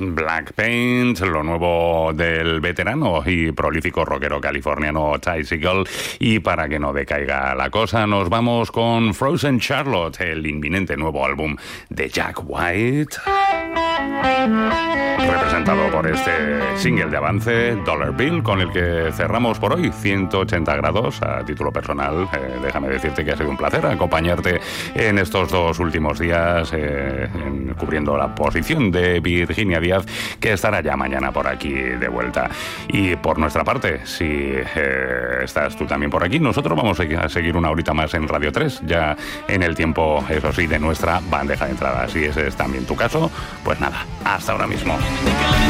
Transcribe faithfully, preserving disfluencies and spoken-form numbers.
Black Paint, lo nuevo del veterano y prolífico rockero californiano Ty Segall. Y para que no decaiga la cosa, nos vamos con Frozen Charlotte, el inminente nuevo álbum de Jack White, representado por este single de avance, Dollar Bill, con el que cerramos por hoy ciento ochenta grados. A título personal, eh, déjame decirte que ha sido un placer acompañarte en estos dos últimos días, eh, en, cubriendo la posición de Virginia Díaz, que estará ya mañana por aquí de vuelta. Y por nuestra parte, si eh, estás tú también por aquí, nosotros vamos a seguir una horita más en Radio tres, ya en el tiempo, eso sí, de nuestra bandeja de entrada. Si ese es también tu caso, pues nada, hasta ahora mismo.